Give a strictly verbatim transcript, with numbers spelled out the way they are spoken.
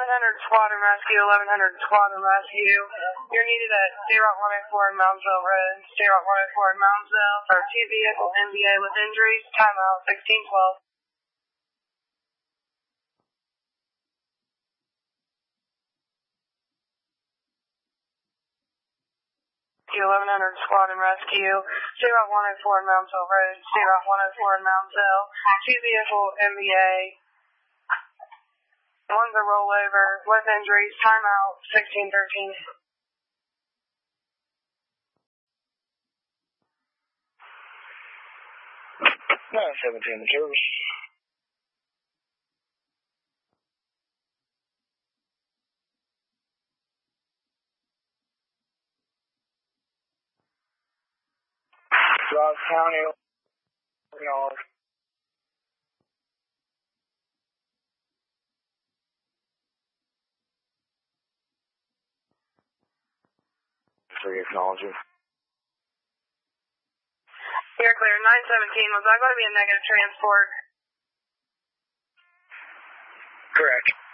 eleven hundred Squadron Rescue, eleven hundred Squadron Rescue. You're needed at State Route one oh four in Moundsville Road. State Route one oh four in Moundsville for two vehicle M V A with injuries. Timeout sixteen twelve. eleven hundred Squadron Rescue. State Route one oh four in Moundsville Road. State Route one oh four in Moundsville. Two vehicle M V A. One's a rollover with injuries. Timeout sixteen thirteen. nine seventeen in service. Ross County, acknowledge. Three acknowledging. You're clear. nine seventeen, was that going to be a negative transport? Correct.